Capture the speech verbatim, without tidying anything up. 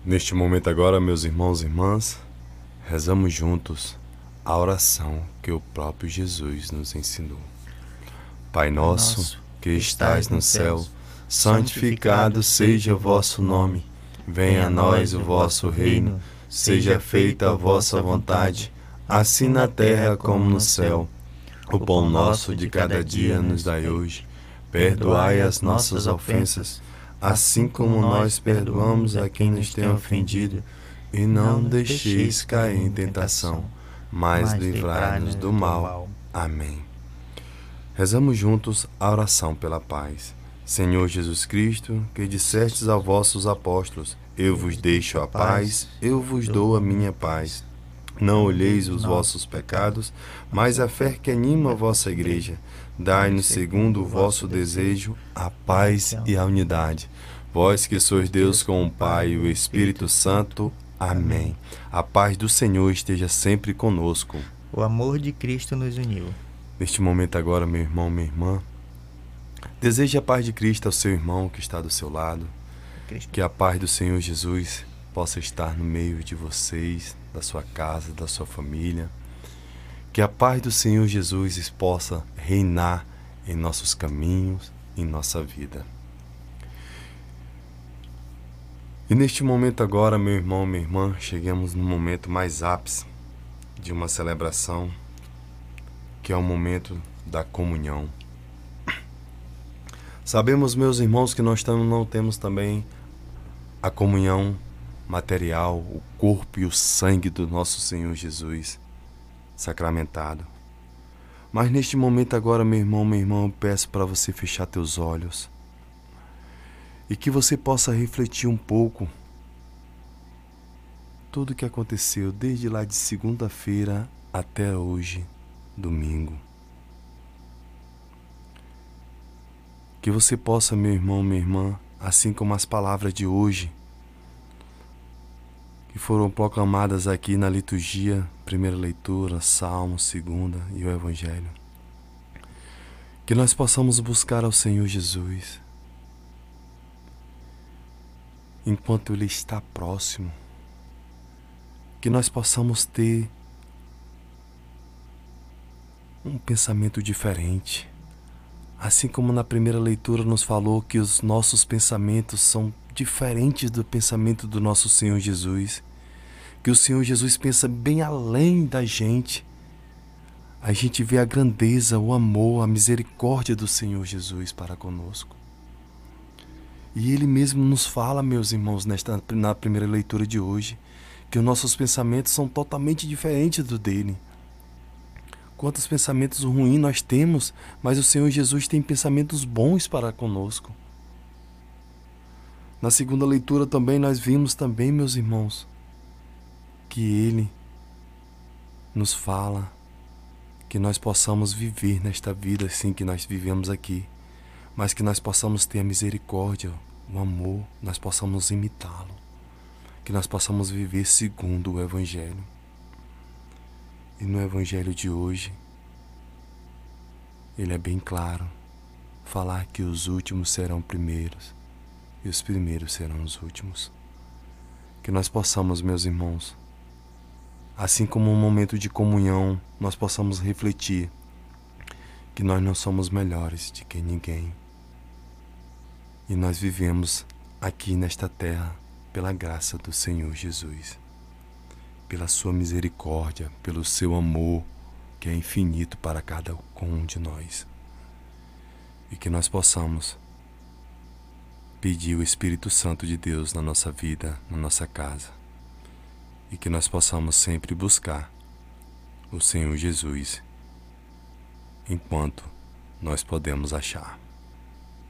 Neste momento agora, meus irmãos e irmãs, rezamos juntos a oração que o próprio Jesus nos ensinou. Pai nosso, que estais no céu, santificado seja o vosso nome. Venha a nós o vosso reino, seja feita a vossa vontade, assim na terra como no céu. O pão nosso de cada dia nos dai hoje. Perdoai as nossas ofensas, assim como nós perdoamos a quem nos tem ofendido. E não deixeis cair em tentação, mas livrai-nos do mal. Amém. Rezamos juntos a oração pela paz. Senhor Jesus Cristo, que dissestes aos vossos apóstolos: eu vos deixo a paz, eu vos dou a minha paz. Não olheis os vossos pecados, mas a fé que anima a vossa igreja. Dai-nos, segundo o vosso desejo, a paz e a unidade. Vós que sois Deus com o Pai e o Espírito Santo. Amém. A paz do Senhor esteja sempre conosco. O amor de Cristo nos uniu. Neste momento agora, meu irmão, minha irmã, deseje a paz de Cristo ao seu irmão que está do seu lado. Que a paz do Senhor Jesus possa estar no meio de vocês, da sua casa, da sua família. Que a paz do Senhor Jesus possa reinar em nossos caminhos, em nossa vida. E neste momento agora, meu irmão, minha irmã, chegamos no momento mais ápice de uma celebração, que é o momento da comunhão. Sabemos, meus irmãos, que nós não temos também a comunhão material, o corpo e o sangue do nosso Senhor Jesus sacramentado. Mas neste momento agora, meu irmão, minha irmã, eu peço para você fechar teus olhos e que você possa refletir um pouco tudo o que aconteceu desde lá de segunda-feira até hoje, domingo. Que você possa, meu irmão, minha irmã, assim como as palavras de hoje, que foram proclamadas aqui na liturgia, primeira leitura, Salmo, segunda e o Evangelho. Que nós possamos buscar ao Senhor Jesus, enquanto Ele está próximo. Que nós possamos ter um pensamento diferente. Assim como na primeira leitura nos falou que os nossos pensamentos são diferentes do pensamento do nosso Senhor Jesus, que o Senhor Jesus pensa bem além da gente. A gente vê a grandeza, o amor, a misericórdia do Senhor Jesus para conosco. E Ele mesmo nos fala, meus irmãos, nesta, na primeira leitura de hoje, que os nossos pensamentos são totalmente diferentes do dele. Quantos pensamentos ruins nós temos, mas o Senhor Jesus tem pensamentos bons para conosco. Na segunda leitura também nós vimos também, meus irmãos, que Ele nos fala que nós possamos viver nesta vida assim que nós vivemos aqui, mas que nós possamos ter a misericórdia, o amor, nós possamos imitá-lo, que nós possamos viver segundo o Evangelho. E no Evangelho de hoje, ele é bem claro, falar que os últimos serão primeiros e os primeiros serão os últimos. Que nós possamos, meus irmãos, assim como um momento de comunhão, nós possamos refletir que nós não somos melhores de que ninguém. E nós vivemos aqui nesta terra pela graça do Senhor Jesus, pela sua misericórdia, pelo seu amor, que é infinito para cada um de nós. E que nós possamos pedir o Espírito Santo de Deus na nossa vida, na nossa casa. E que nós possamos sempre buscar o Senhor Jesus, enquanto nós podemos achar.